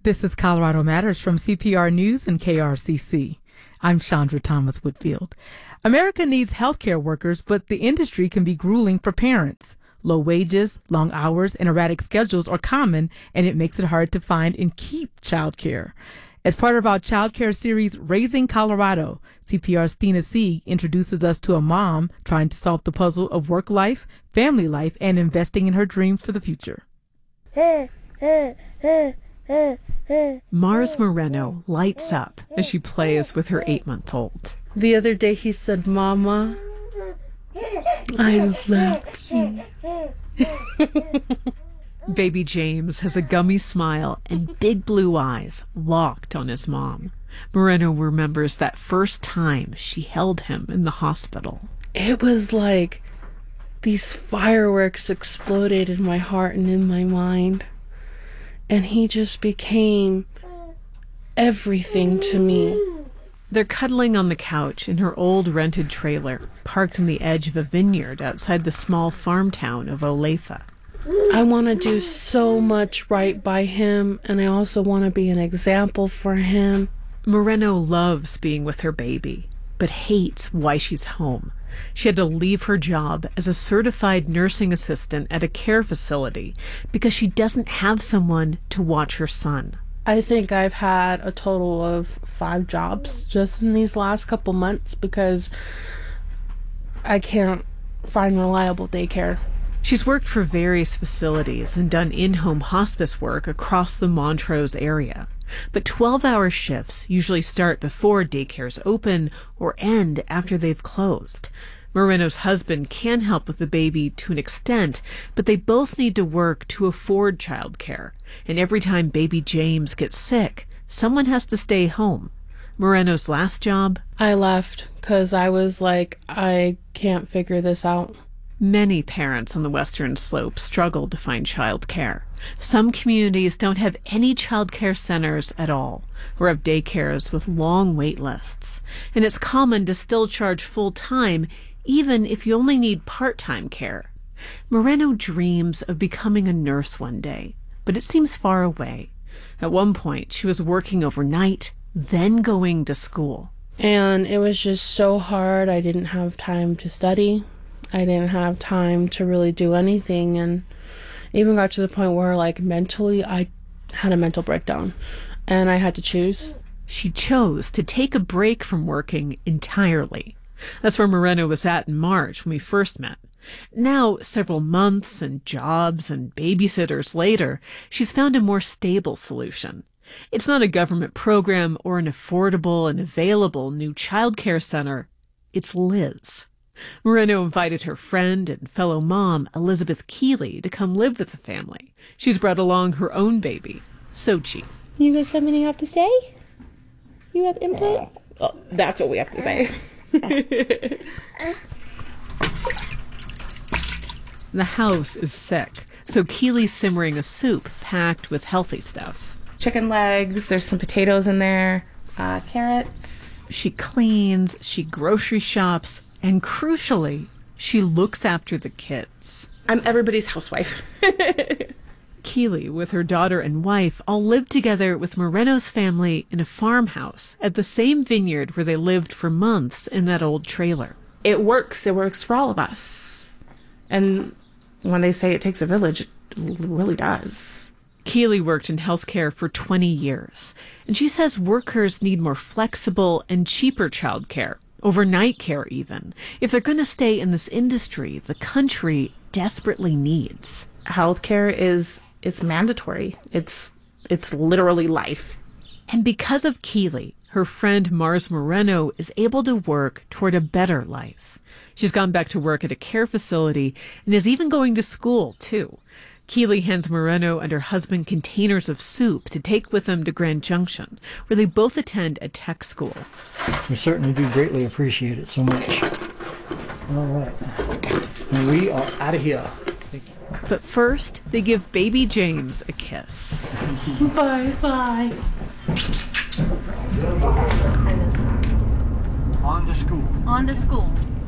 This is Colorado Matters from CPR News and KRCC. I'm Chandra Thomas Whitfield. America needs healthcare workers, but the industry can be grueling for parents. Low wages, long hours, and erratic schedules are common, and it makes it hard to find and keep childcare. As part of our childcare series, Raising Colorado, CPR's Stina C. introduces us to a mom trying to solve the puzzle of work life, family life, and investing in her dreams for the future. Mars Moreno lights up as she plays with her 8-month-old. The other day he said, "Mama, I love you." Baby James has a gummy smile and big blue eyes locked on his mom. Moreno remembers that first time she held him in the hospital. It was like these fireworks exploded in my heart and in my mind. And he just became everything to me. They're cuddling on the couch in her old rented trailer, parked on the edge of a vineyard outside the small farm town of Olathe. I want to do so much right by him, and I also want to be an example for him. Moreno loves being with her baby, but hates why she's home. She had to leave her job as a certified nursing assistant at a care facility because she doesn't have someone to watch her son. I think I've had a total of 5 jobs just in these last couple months because I can't find reliable daycare. She's worked for various facilities and done in-home hospice work across the Montrose area. But 12-hour shifts usually start before daycares open or end after they've closed. Moreno's husband can help with the baby to an extent, but they both need to work to afford childcare. And every time baby James gets sick, someone has to stay home. Moreno's last job? I left because I was like, I can't figure this out. Many parents on the Western Slope struggle to find childcare. Some communities don't have any childcare centers at all, or have daycares with long wait lists. And it's common to still charge full-time, even if you only need part-time care. Moreno dreams of becoming a nurse one day, but it seems far away. At one point, she was working overnight, then going to school. And it was just so hard. I didn't have time to study. I didn't have time to really do anything, and even got to the point where, like, mentally, I had a mental breakdown, and I had to choose. She chose to take a break from working entirely. That's where Moreno was at in March when we first met. Now, several months and jobs and babysitters later, she's found a more stable solution. It's not a government program or an affordable and available new childcare center. It's Liz. Moreno invited her friend and fellow mom, Elizabeth Keeley, to come live with the family. She's brought along her own baby, Sochi. You guys have anything you have to say? You have input? Oh, that's what we have to say. The house is sick, so Keeley's simmering a soup packed with healthy stuff. Chicken legs, there's some potatoes in there, carrots. She cleans, she grocery shops, and crucially, she looks after the kids. I'm everybody's housewife. Keeley, with her daughter and wife, all live together with Moreno's family in a farmhouse at the same vineyard where they lived for months in that old trailer. It works. It works for all of us. And when they say it takes a village, it really does. Keeley worked in healthcare for 20 years, and she says workers need more flexible and cheaper childcare. Overnight care, even, if they're going to stay in this industry the country desperately needs. Healthcare it's mandatory. It's literally life. And because of Keeley, her friend Mars Moreno is able to work toward a better life. She's gone back to work at a care facility and is even going to school, too. Keeley hands Moreno and her husband containers of soup to take with them to Grand Junction, where they both attend a tech school. We certainly do greatly appreciate it so much. All right. And we are out of here. But first, they give baby James a kiss. Bye-bye. On to school. On to school.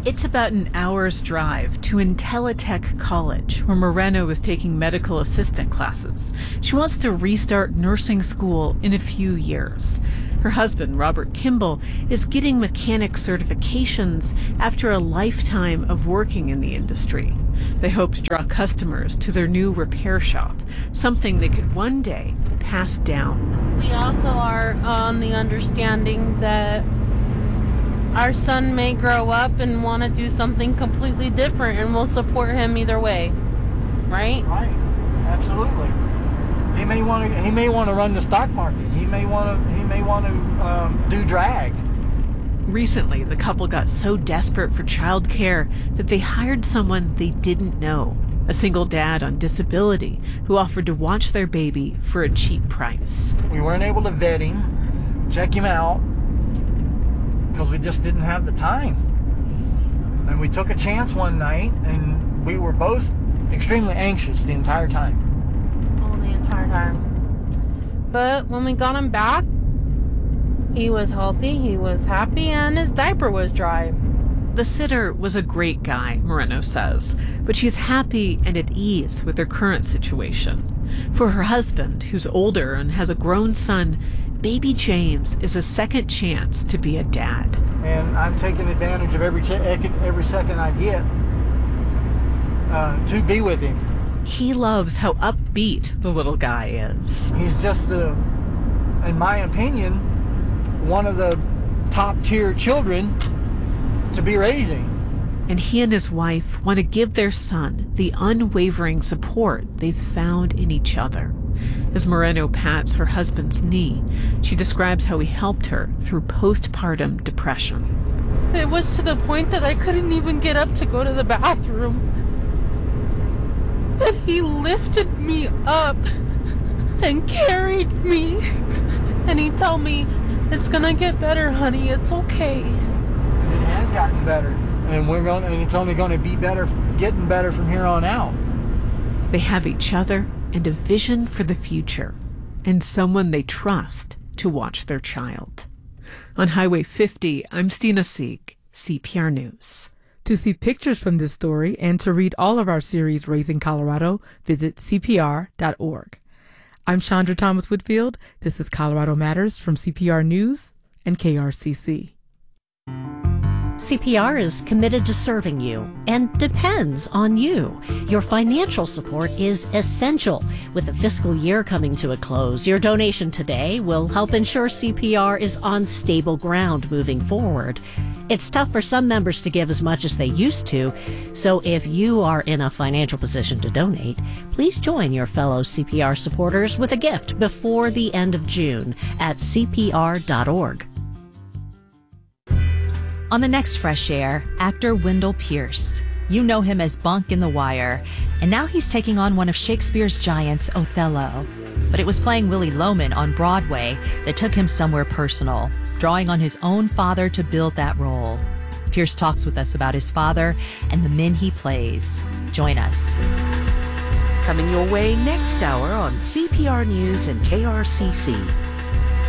It's about an hour's drive to Intellitech College, where Moreno is taking medical assistant classes. She wants to restart nursing school in a few years. Her husband, Robert Kimball, is getting mechanic certifications after a lifetime of working in the industry. They hope to draw customers to their new repair shop, something they could one day pass down. We also are on the understanding that our son may grow up and want to do something completely different, and we'll support him either way. Right? Right. Absolutely. He may want to run the stock market. He may want to do drag. Recently, the couple got so desperate for childcare that they hired someone they didn't know, a single dad on disability who offered to watch their baby for a cheap price. We weren't able to vet him, check him out, because we just didn't have the time. And we took a chance one night, and we were both extremely anxious the entire time. Oh, the entire time. But when we got him back, he was healthy, he was happy, and his diaper was dry. The sitter was a great guy, Moreno says, but she's happy and at ease with her current situation. For her husband, who's older and has a grown son, baby James is a second chance to be a dad. And I'm taking advantage of every second I get to be with him. He loves how upbeat the little guy is. He's just, in my opinion, one of the top-tier children to be raising. And he and his wife want to give their son the unwavering support they've found in each other. As Moreno pats her husband's knee, she describes how he helped her through postpartum depression. It was to the point that I couldn't even get up to go to the bathroom. And he lifted me up and carried me. And he told me, "It's gonna get better, honey. It's okay." And it has gotten better. And it's only going to be better, getting better from here on out. They have each other and a vision for the future, and someone they trust to watch their child. On Highway 50, I'm Stina Sieg, CPR News. To see pictures from this story and to read all of our series Raising Colorado, visit CPR.org. I'm Chandra Thomas Whitfield. This is Colorado Matters from CPR News and KRCC. CPR is committed to serving you and depends on you. Your financial support is essential. With the fiscal year coming to a close, your donation today will help ensure CPR is on stable ground moving forward. It's tough for some members to give as much as they used to, so if you are in a financial position to donate, please join your fellow CPR supporters with a gift before the end of June at CPR.org. On the next Fresh Air, actor Wendell Pierce. You know him as Bunk in The Wire, and now he's taking on one of Shakespeare's giants, Othello. But it was playing Willie Loman on Broadway that took him somewhere personal, drawing on his own father to build that role. Pierce talks with us about his father and the men he plays. Join us. Coming your way next hour on CPR News and KRCC.